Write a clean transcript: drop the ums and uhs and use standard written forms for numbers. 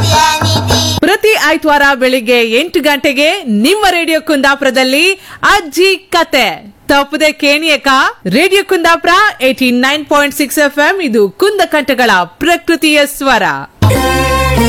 ಪ್ರತಿ ಆಯ್ತವಾರ ಬೆಳಿಗ್ಗೆ 8 ಗಂಟೆಗೆ ನಿಮ್ಮ ರೇಡಿಯೋ ಕುಂದಾಪುರದಲ್ಲಿ ಅಜ್ಜಿ ಕತೆ ತಪ್ಪದೆ ಕೇಣಿಯಕ. Radio Kundapura 89.6 FM. ಇದು ಕುಂದಕಂಠಗಳ ಪ್ರಕೃತಿಯ ಸ್ವರ.